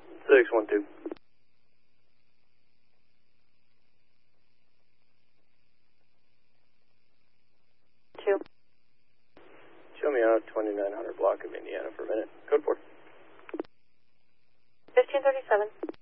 612. Two. Show me out 2900 block of Indiana for a minute. Code 4. 1537.